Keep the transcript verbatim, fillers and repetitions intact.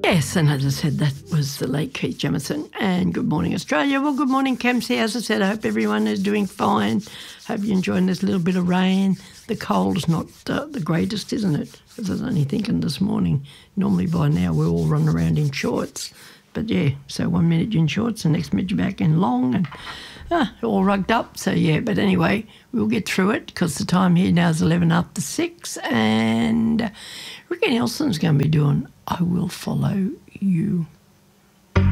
Yes, and as I said, that was the late Keith Jemison. And good morning, Australia. Well, good morning, Kempsey. As I said, I hope everyone is doing fine. Hope you're enjoying this little bit of rain. The cold's not uh, the greatest, isn't it? As I was only thinking this morning. Normally by now we're all running around in shorts. But yeah, so one minute you're in shorts, the next minute you're back in long and ah, all rugged up. So yeah, but anyway, we'll get through it because the time here now is eleven after six and Ricky Nelson's going to be doing I Will Follow You.